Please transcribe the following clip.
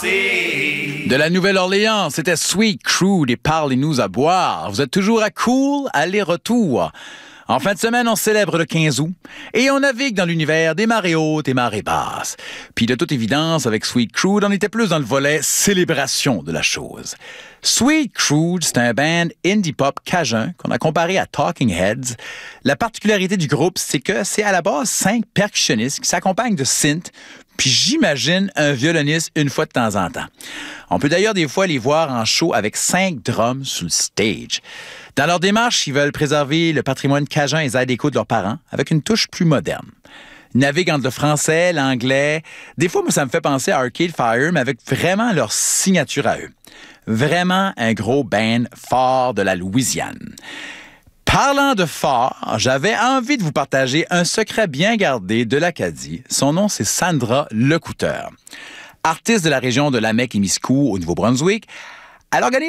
De la Nouvelle-Orléans, c'était Sweet Crude et Parlez-nous à boire. Vous êtes toujours à Cool, aller-retour. En fin de semaine, on célèbre le 15 août et on navigue dans l'univers des marées hautes et marées basses. Puis de toute évidence, avec Sweet Crude, on était plus dans le volet célébration de la chose. Sweet Crude, c'est un band indie pop cajun qu'on a comparé à Talking Heads. La particularité du groupe, c'est que c'est à la base 5 percussionnistes qui s'accompagnent de synth, puis j'imagine un violoniste une fois de temps en temps. On peut d'ailleurs des fois les voir en show avec 5 drums sur le stage. Dans leur démarche, ils veulent préserver le patrimoine cajun et zydeco de leurs parents avec une touche plus moderne. Ils naviguent entre le français, l'anglais. Des fois, moi, ça me fait penser à Arcade Fire, mais avec vraiment leur signature à eux. Vraiment un gros band fort de la Louisiane. Parlant de fort, j'avais envie de vous partager un secret bien gardé de l'Acadie. Son nom, c'est Sandra Lecouteur. Artiste de la région de Lamec-Imiscou au Nouveau-Brunswick, elle organise